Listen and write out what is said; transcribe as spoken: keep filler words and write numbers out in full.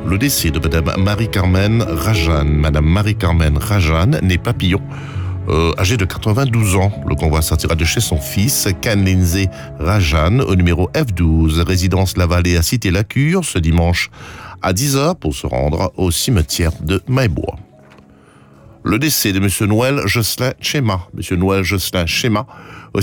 Le décès de Madame Marie-Carmen Rajan. Madame Marie-Carmen Rajan, née Papillon, euh, âgée de quatre-vingt-douze ans. Le convoi sortira de chez son fils, Can Lindsay Rajan, au numéro F douze, résidence La Vallée à Cité-la-Cure, ce dimanche à dix heures pour se rendre au cimetière de Maillebois. Le décès de M. Noël Jocelyn Chema. M. Noël Jocelyn Chema,